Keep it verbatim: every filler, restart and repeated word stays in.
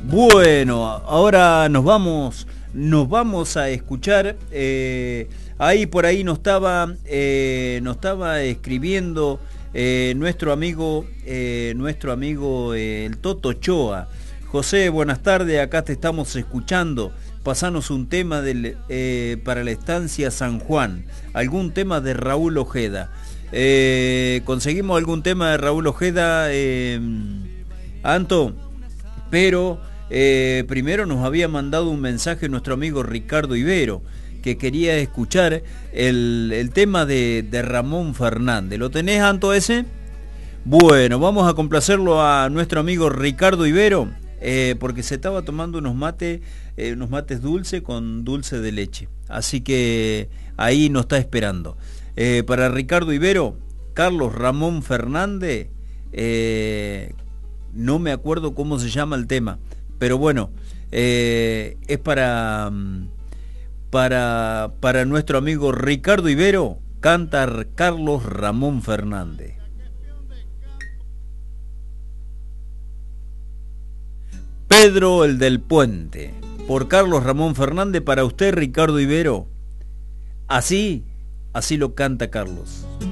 Bueno, ahora nos vamos, nos vamos a escuchar. Eh, ahí por ahí nos estaba, eh, nos estaba escribiendo eh, nuestro amigo, eh, nuestro amigo eh, el Toto Ochoa. José, buenas tardes, acá te estamos escuchando. Pasanos un tema del, eh, para la estancia San Juan, algún tema de Raúl Ojeda. Eh, conseguimos algún tema de Raúl Ojeda, eh, Anto, pero eh, primero nos había mandado un mensaje nuestro amigo Ricardo Ibero, que quería escuchar el, el tema de, de Ramón Fernández. ¿Lo tenés, Anto, ese? Bueno, vamos a complacerlo a nuestro amigo Ricardo Ibero, eh, porque se estaba tomando unos mates, eh, unos mates dulce con dulce de leche. Así que ahí nos está esperando. Eh, para Ricardo Ibero, Carlos Ramón Fernández, eh, no me acuerdo cómo se llama el tema, pero bueno, eh, es para, para, para nuestro amigo Ricardo Ibero, canta Carlos Ramón Fernández. Pedro el del Puente, por Carlos Ramón Fernández, para usted, Ricardo Ibero. Así, así lo canta Carlos.